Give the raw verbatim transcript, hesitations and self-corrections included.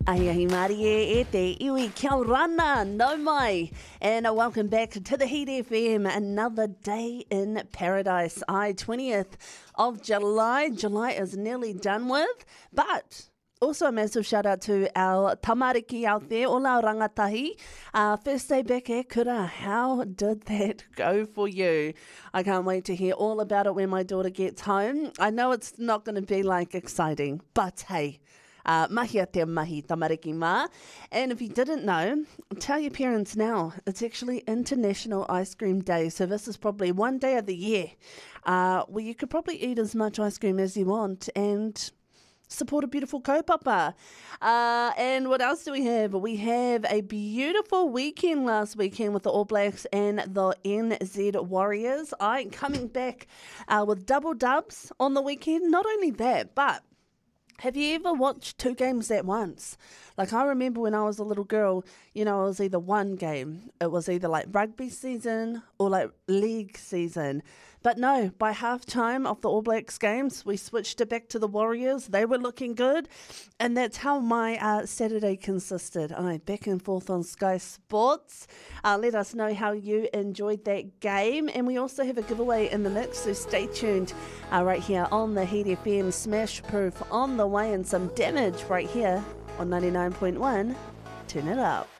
Ahi ahi Marie e te iwi kia rana, no mai. And uh, welcome back to the Heat F M, another day in paradise. I, twentieth of July. July is nearly done with, but also a massive shout out to our tamariki out there, all our rangatahi. Uh, first day back at Kura, how did that go for you? I can't wait to hear all about it when my daughter gets home. I know it's not going to be like exciting, but hey, Uh, mahi a te mahi tamariki mā. And if you didn't know, tell your parents now. It's actually International Ice Cream Day. So this is probably one day of the year uh, where you could probably eat as much ice cream as you want and support a beautiful kaupapa. Uh, and what else do we have? We have a beautiful weekend last weekend with the All Blacks and the N Z Warriors. I coming back uh, with double dubs on the weekend. Not only that, but have you ever watched two games at once? Like, I remember when I was a little girl, you know, it was either one game. It was either like rugby season or like league season. But no, by halftime of the All Blacks games, we switched it back to the Warriors. They were looking good. And that's how my uh, Saturday consisted. I back and forth on Sky Sports. Uh, let us know how you enjoyed that game. And we also have a giveaway in the mix, so stay tuned uh, right here on the Heat F M. Smash Proof on the way and some damage right here on ninety-nine point one. Turn it up.